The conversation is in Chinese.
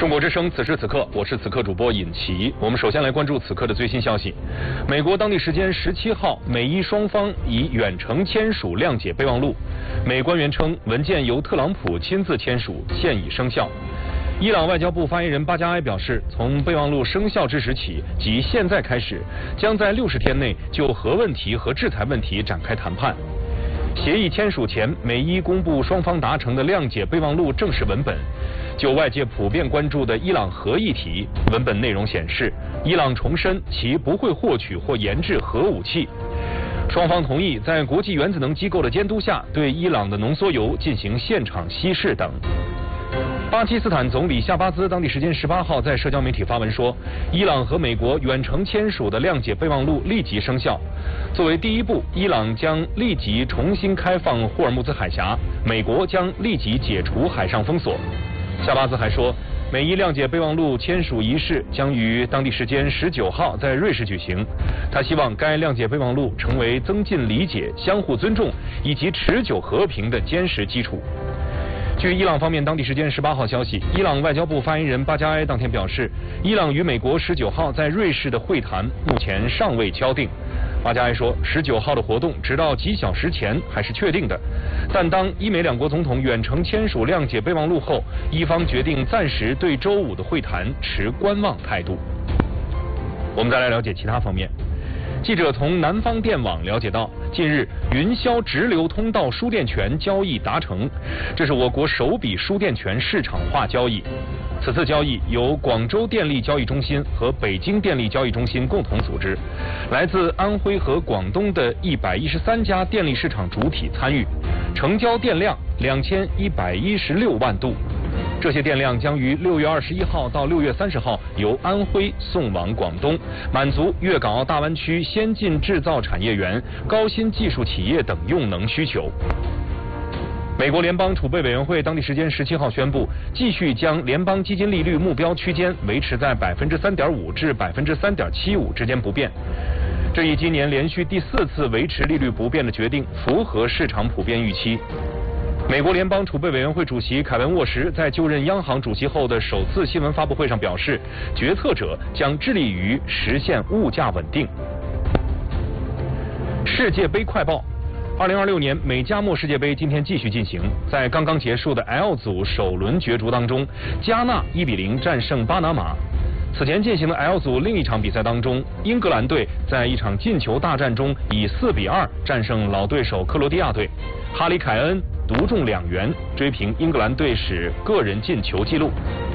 中国之声，此时此刻，我是此刻主播尹奇。我们首先来关注此刻的最新消息。美国当地时间17号，美伊双方以远程签署谅解备忘录。美官员称，文件由特朗普亲自签署，现已生效。伊朗外交部发言人巴加埃表示，从备忘录生效之时起，即现在开始，将在60天内就核问题和制裁问题展开谈判。协议签署前，美伊公布双方达成的谅解备忘录正式文本。就外界普遍关注的伊朗核议题，文本内容显示，伊朗重申其不会获取或研制核武器。双方同意在国际原子能机构的监督下，对伊朗的浓缩铀进行现场稀释等。巴基斯坦总理夏巴兹当地时间18号在社交媒体发文说，伊朗和美国远程签署的谅解备忘录立即生效。作为第一步，伊朗将立即重新开放霍尔木兹海峡，美国将立即解除海上封锁。夏巴兹还说，美伊谅解备忘录签署仪式将于当地时间19号在瑞士举行。他希望该谅解备忘录成为增进理解、相互尊重以及持久和平的坚实基础。据伊朗方面当地时间18号消息，伊朗外交部发言人巴加埃当天表示，伊朗与美国19号在瑞士的会谈目前尚未敲定。巴加埃说，19号的活动直到几小时前还是确定的，但当伊美两国总统远程签署谅解备忘录后，伊方决定暂时对周五的会谈持观望态度。我们再来了解其他方面。记者从南方电网了解到，近日云霄直流通道输电权交易达成，这是我国首笔输电权市场化交易。此次交易由广州电力交易中心和北京电力交易中心共同组织，来自安徽和广东的113家电力市场主体参与，成交电量2116万度。这些电量将于6月21号到6月30号由安徽送往广东，满足粤港澳大湾区先进制造产业园、高新技术企业等用能需求。美国联邦储备委员会当地时间17号宣布，继续将联邦基金利率目标区间维持在3.5%至3.75%之间不变。这一今年连续第4次维持利率不变的决定，符合市场普遍预期。美国联邦储备委员会主席凯文·沃什在就任央行主席后的首次新闻发布会上表示，决策者将致力于实现物价稳定。世界杯快报：2026年美加墨世界杯今天继续进行，在刚刚结束的 L 组首轮角逐当中，加纳1-0战胜巴拿马。此前进行的 L 组另一场比赛当中，英格兰队在一场进球大战中以4-2战胜老对手克罗地亚队，哈里凯恩独中2元，追平英格兰队史个人进球纪录。